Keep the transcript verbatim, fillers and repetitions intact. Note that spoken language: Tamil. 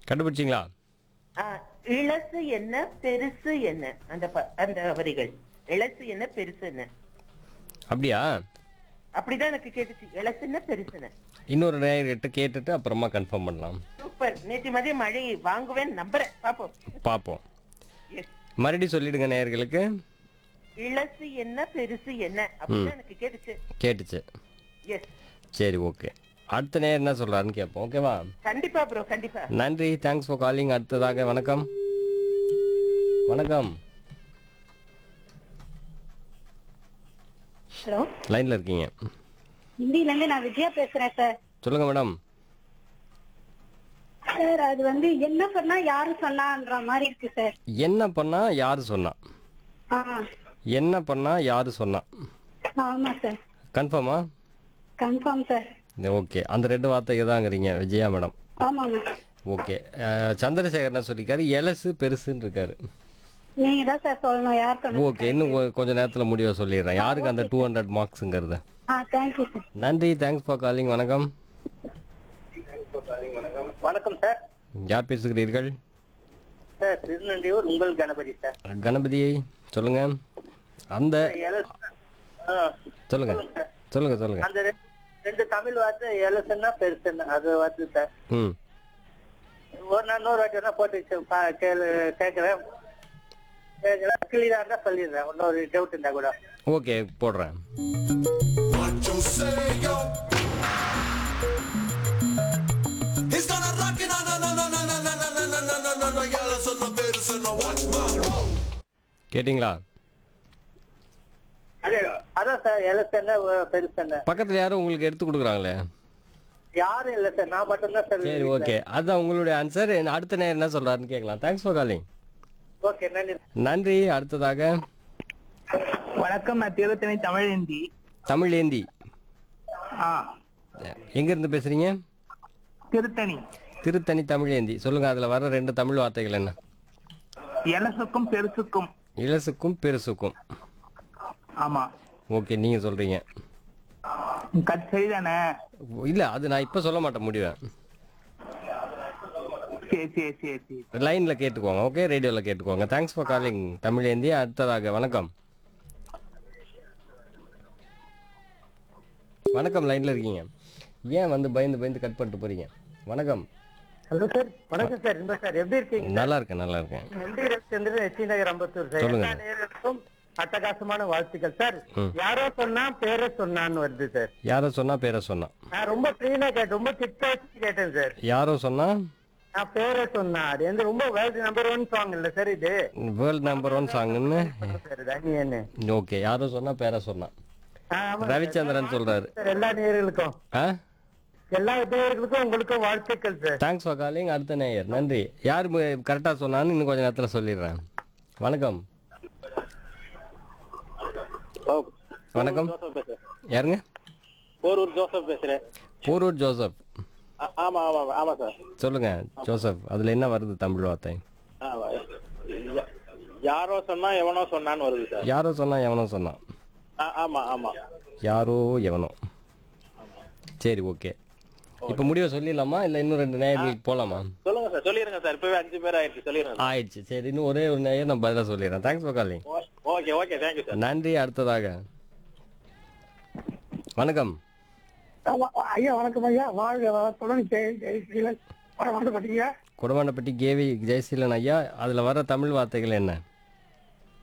கண்டுபிடிச்சிங்களா? ஆ, இளசு என்ன பெருசு என்ன அந்த ப- அந்த வரிகள். இளசு என்ன பெருசு என்ன அப்படியா? அப்படிதான் எனக்கு கேட்டுச்சு. இளசுன்னு பெருசுன்னு. இன்னொரு நேயர்கிட்ட கேட்டுட்டு அப்புறமா கன்ஃபார்ம் பண்ணலாம். சூப்பர். நேற்று மதியம் மழை வாங்குவேன் நம்புறேன். பாப்போம். பார்ப்போம். எஸ். மறுபடியும் சொல்லிடுங்க நேயர்களுக்கு. இளசு என்ன பெருசு என்ன அப்படிதான் எனக்கு கேட்டுச்சு. கேட்டுச்சு. எஸ். சரி, ஓகே. அடுத்த நேயர் என்ன சொல்றாருன்னு கேட்போம். ஓகேவா? கண்டிப்பா ப்ரோ, கண்டிப்பா. நன்றி, தேங்க்ஸ் ஃபார் காலிங். அடுத்ததாக வணக்கம். வணக்கம். ஹலோ, லைன்ல இருக்கீங்க. ஹிந்தில இருந்து நான் விஜயா பேசுறேன் சார். சொல்லுங்க மேடம். சார் அது வந்து என்ன பண்ணா யாரு சொன்னான்ற மாதிரி இருக்கு சார். என்ன பண்ணா யாரு சொன்னா? ஆ, என்ன பண்ணா யாரு சொன்னா? ஆமா சார். கன்ஃபார்மா? Confirm sir. ஓகே, அந்த ரெண்டு வார்த்தைக்கு தாங்கிறீங்க விஜயா மேடம். ஆமாங்க. ஓகே. அஹ், சந்திரசேகர் என்ன சொல்லியிருக்காரு? எலசு பெருசுன்னு இருக்காரு. நீங்க தான் சார் சொல்லணும் யார் சொன்னா. ஓகே, இன்னும் கொ- கொஞ்ச நேரத்தில் முடிவை சொல்லிடுறேன் யாருக்கு அந்த டூ ஹண்ட்ரட் மார்க்ஸுங்கிறது. ஆ, தேங்க்யூ சார். நன்றி, தேங்க்ஸ் ஃபார் காலிங். வணக்கம். வணக்கம் சார். யார் பேசுகிறீர்கள்? சார் திருநெல்வேலூர் உங்கள் கணபதி சார். கணபதியை சொல்லுங்க. அந்த இளசு- ஆ, சொல்லுங்க சொல்லுங்க சொல்லுங்க. அந்த ரெ- ரெண்டு தமிழ் வார்த்தை இலசுன்னா பெருசுன்னா அது வார்த்தை சார். ம் ஒரு நாள் நூறு வாட்டி வேணா போட்டு வச்சு பா- கேளு கேட்கறேன். கேட்கறேன் கிளியரா இருந்தா சொல்லிடுறேன். இன்னொரு டவுட் இருந்தா கூட. ஓகே, போடுறேன். What you say, yo? He's gonna rock it, no, no, no, no, no, no, no, no, no, no, no, no, no, y'all listen to this and watch my roll. கேட்டிங்களா? அது அதான் சார் இலசுன்னா பெருசுன்னா. பக்கத்தில் யாரும் உங்களுக்கு எடுத்து கொடுக்குறாங்களே. யாரும் இல்ல சார், நான் மட்டும்தான் சார். சரி, ஓகே, அதுதான் உங்களுடைய ஆன்சர். அடுத்த நேரம் என்ன சொல்றாருன்னு கேட்கலாம். Thanks for calling. ஓகே, நன்றி. நன்றி. அடுத்ததாக வணக்கம். நான் திருத்தணி தமிழேந்தி. தமிழ் ஏந்தி. ஆ, எங்க இருந்து பேசுறீங்க? திருத்தணி. திருத்தணி தமிழ் ஏந்தி. சொல்லுங்க, அதுல வர ரெண்டு தமிழ் வார்த்தைகள் என்ன? எலசுக்கும் பெருசுக்கும். இலசுக்கும் பெருசுக்கும். ஆமா, ஓகே, நீங்க சொல்றீங்க. கட் சரிதானே? இல்ல, அது நான் இப்ப சொல்ல மாட்டேன், முடிவேன். சரி சரி சரி சரி. லைன்ல கேட்டுக்கோங்க. ஓகே, ரேடியோல கேட்டுக்கோங்க. தேங்க்ஸ் ஃபார் காலிங் தமிழ் ஏந்தி. அடுத்ததாக வணக்கம். வணக்கம், லைன்ல இருக்கீங்க. ஏன் வந்து பயந்து பயந்து கட் பண்ணிட்டு போறீங்க? வணக்கம். Hello sir. வணக்கம் சார். இந்த சார் எப்படி இருக்கீங்க? நல்லா இருக்கேன், நல்லா இருக்கேன். நன்றி ரவிச்சந்திரன், எஸ்டி நகர், அம்பத்தூர் சார். சொல்லுங்க. எல்லா நேயர்களுக்கும் அட்டகாசமான வாழ்த்துக்கள் சார். ம். யாரோ சொன்னா பேரை சொன்னான்னு வருது சார். யாரோ சொன்னா பேரை சொன்னா. நான் ரொம்ப கிளீனா கேட்டேன், ரொம்ப திட்ட வச்சு கேட்டேன் சார். யாரோ சொன்னா நான் பேரை சொன்னா அது வந்து ரொம்ப வேர்ல்டு நம்பர் ஒன் சாங் இல்ல சார் இது? World number one சாங்னு. Sir தனியன்னு. Okay, யாரோ சொன்னா பேரை சொன்னா. ஆ, ஆமா ரவிச்சந்திரன் சொல்றாரு. சார். எல்லா நேயர்களுக்கும் ஆ, எல்லா நேயர்களுக்கும் உங்களுக்கும் வாழ்த்துக்கள் சார். Thanks for calling. அடுத்த நேயர். நன்றி. யார் கரெக்டா சொன்னான்னு இன்னும் கொஞ்ச நேரத்துல சொல்லிடுறேன். வணக்கம். வணக்கம். யாருங்க? போரூர் ஜோசப் பேசுறேன். போரூர் ஜோசப். ஆ- ஆமா ஆமா ஆமா சார். சொல்லுங்க ஜோசப், அதுல என்ன வருது தமிழ் வார்த்தை? ஆமா. யா- யாரோ சொன்னா எவனோ சொன்னான்னு வருது சார். யாரோ சொன்னா எவனோ சொன்னான். ஆ- ஆமா ஆமா. யாரோ எவனோ. சரி, ஓகே. இப்ப முடிவை சொல்லிடலாமா இல்ல இன்னும் ரெண்டு நேயர்களுக்கு போலாமா? சொல்லுங்க சார், சொல்லிருங்க சார். இப்பவே அஞ்சு பேர் ஆயிடுச்சு, சொல்லிருங்க சார். ஆயிடுச்சு. சரி, இன்னும் ஒரே ஒரு நேயர் நான் பதிலா சொல்லிடுறேன். Thanks for calling. O- okay okay, thank you sir. நன்றி. அடுத்ததாக வணக்கம். ஐயா வணக்கம் ஐயா. வாழ்க வளத்துடன் ஜெய் ஜெயசீலன். வணக்கம். குடவாண்டப்பட்டி கேவி ஜெயசீலன் ஐயா. அதுல வர தமிழ் வார்த்தைகள் என்ன?